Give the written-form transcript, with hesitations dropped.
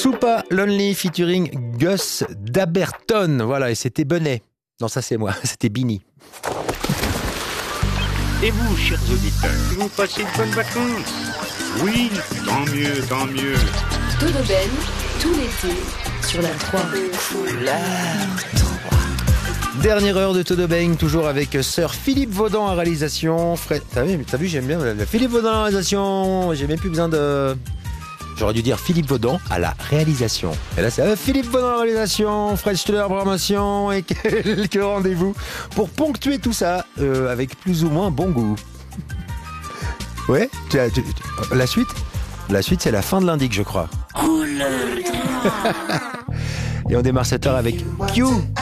Super Lonely featuring Gus Daberton. Voilà, et c'était Benet. Non, ça c'est moi, c'était Bini. Et vous, chers auditeurs, vous passez de bonnes vacances? Oui, tant mieux, tant mieux. Dodo Ben, tout l'été, sur la 3. Dernière heure de Todo Bang, toujours avec Sir Philippe Vaudan à réalisation. T'as vu, j'aime bien Philippe Vaudan à la réalisation. J'ai même plus besoin de... J'aurais dû dire Philippe Vaudan à la réalisation. Et là, c'est Philippe Vaudan à la réalisation, Fred Steller à la programmation et quelques rendez-vous pour ponctuer tout ça avec plus ou moins bon goût. Ouais, la suite? La suite, c'est la fin de l'indique, je crois. Et on démarre cette heure avec Q.